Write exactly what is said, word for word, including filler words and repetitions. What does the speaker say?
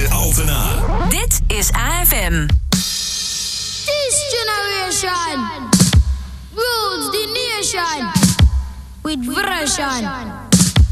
Altena. Dit is A F M. This generation rules the nation with version.